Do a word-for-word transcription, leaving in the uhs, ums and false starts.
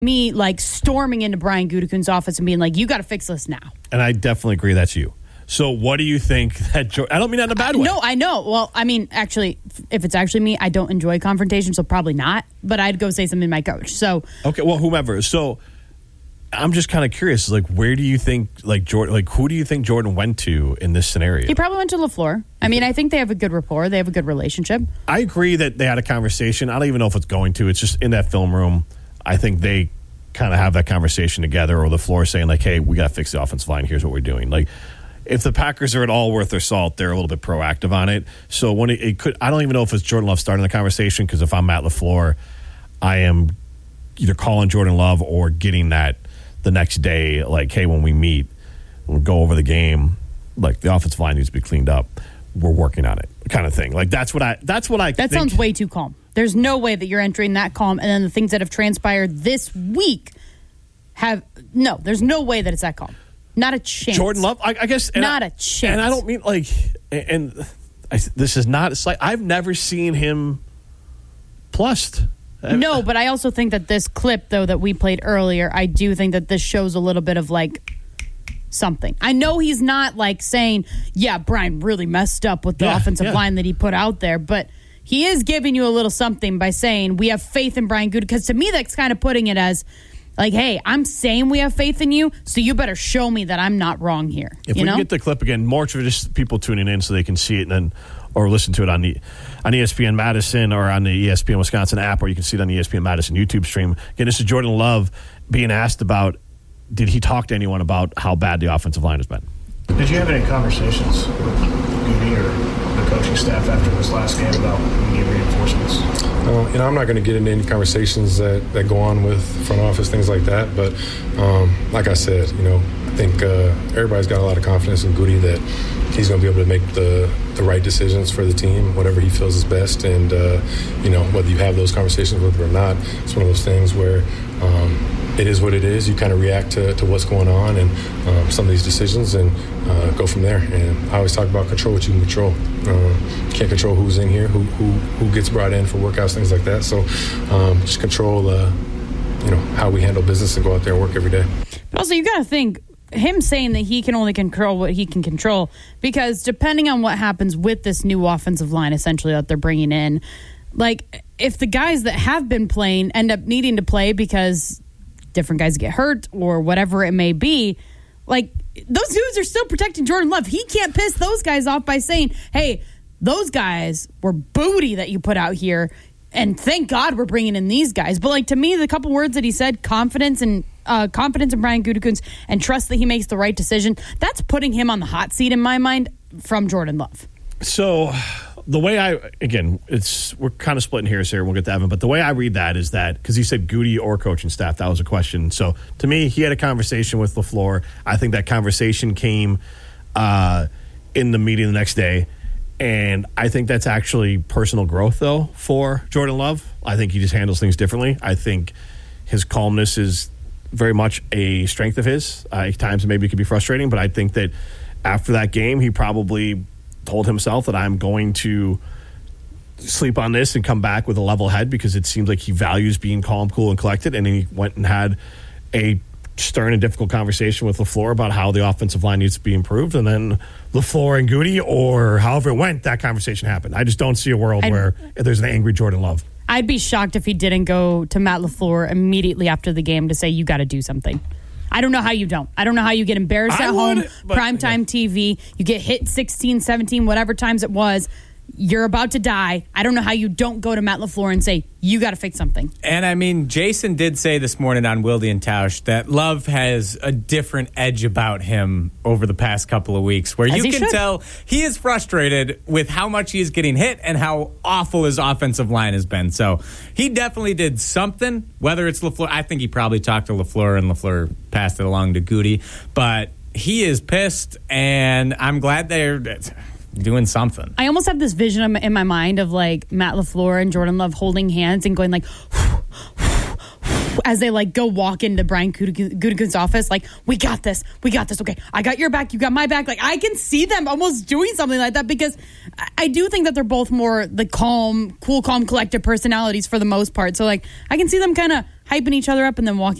me like storming into Brian Gutekunst's office and being like, you got to fix this now. And I definitely agree that's you. So what do you think that jo- I don't mean that in a bad way. No, I know. Well, I mean, actually, if it's actually me, I don't enjoy confrontation, so probably not. But I'd go say something to my coach. So okay, well, whomever. So I'm just kind of curious, like, where do you think, like, Jordan, like, who do you think Jordan went to in this scenario? He probably went to LaFleur. I mean, I think they have a good rapport. They have a good relationship. I agree that they had a conversation. I don't even know if it's going to. It's just in that film room. I think they kind of have that conversation together, or LaFleur saying, like, hey, we got to fix the offensive line. Here's what we're doing. Like, if the Packers are at all worth their salt, they're a little bit proactive on it. So when it, it could, I don't even know if it's Jordan Love starting the conversation, because if I'm Matt LaFleur, I am either calling Jordan Love or getting that the next day, like, hey, when we meet, we'll go over the game, like, the offensive line needs to be cleaned up. We're working on it, kind of thing. Like, that's what I, that's what I That think. sounds way too calm. There's no way that you're entering that calm, and then the things that have transpired this week have, no, there's no way that it's that calm. Not a chance. Jordan Love, I, I guess. Not I, a chance. And I don't mean, like, and I, this is not, it's like, I've never seen him plussed. No, but I also think that this clip, though, that we played earlier, I do think that this shows a little bit of, like, something. I know he's not, like, saying, yeah, Brian really messed up with the yeah, offensive yeah. line that he put out there, but he is giving you a little something by saying, we have faith in Brian Gutekunst, because to me, that's kind of putting it as, like, hey, I'm saying we have faith in you, so you better show me that I'm not wrong here. If you we know? can get the clip again, more for just people tuning in so they can see it and then, or listen to it on the on E S P N Madison or on the E S P N Wisconsin app, or you can see it on the E S P N Madison YouTube stream. Again, this is Jordan Love being asked about, did he talk to anyone about how bad the offensive line has been? Did you have any conversations with Goody or the coaching staff after this last game about immediate reinforcements? Uh, you know, I'm not going to get into any conversations that, that go on with front office, things like that. But um, like I said, you know, I think uh, everybody's got a lot of confidence in Goody that he's going to be able to make the, the right decisions for the team, whatever he feels is best. And, uh, you know, whether you have those conversations with him or not, it's one of those things where um, it is what it is. You kind of react to, to what's going on and um, some of these decisions and uh, go from there. And I always talk about control what you can control. Uh, can't control who's in here, who, who who gets brought in for workouts, things like that. So um, just control, uh, you know, how we handle business and go out there and work every day. But also, you got to think, him saying that he can only control what he can control, because depending on what happens with this new offensive line, essentially, that they're bringing in, like, if the guys that have been playing end up needing to play because different guys get hurt or whatever it may be, like, those dudes are still protecting Jordan Love. He can't piss those guys off by saying, hey, those guys were booty that you put out here, and thank God we're bringing in these guys. But, like, to me, the couple words that he said, confidence and uh, confidence in Brian Gutekunst and trust that he makes the right decision, that's putting him on the hot seat in my mind from Jordan Love. So the way I, again, it's we're kind of splitting hairs here. We'll get to Evan. But the way I read that is that, because he said Goody or coaching staff, that was a question. So to me, he had a conversation with LaFleur. I think that conversation came uh, in the meeting the next day. And I think that's actually personal growth, though, for Jordan Love. I think he just handles things differently. I think his calmness is very much a strength of his. Uh, at times, maybe it could be frustrating, but I think that after that game, he probably told himself that I'm going to sleep on this and come back with a level head, because it seems like he values being calm, cool, and collected. And then he went and had a stern and difficult conversation with LaFleur about how the offensive line needs to be improved, and then LaFleur and Goody, or however it went, that conversation happened. I just don't see a world I'd, where there's an angry Jordan Love. I'd be shocked if he didn't go to Matt LaFleur immediately after the game to say, you got to do something. I don't know how you don't. I don't know how you get embarrassed I at would, home, but, primetime yeah. T V, you get hit sixteen, seventeen, whatever times it was, you're about to die. I don't know how you don't go to Matt LaFleur and say, you got to fix something. And, I mean, Jason did say this morning on Wilde and Tausch that Love has a different edge about him over the past couple of weeks, where As you he can should. tell he is frustrated with how much he is getting hit and how awful his offensive line has been. So he definitely did something, whether it's LaFleur. I think he probably talked to LaFleur, and LaFleur passed it along to Goody. But he is pissed, and I'm glad they're doing something. I almost have this vision in my mind of, like, Matt LaFleur and Jordan Love holding hands and going, like, as they like go walk into Brian Gutekunst's office, like, we got this, we got this. Okay, I got your back, you got my back. Like, I can see them almost doing something like that because I do think that they're both more the calm, cool, calm, collected personalities for the most part. So like, I can see them kind of hyping each other up and then walking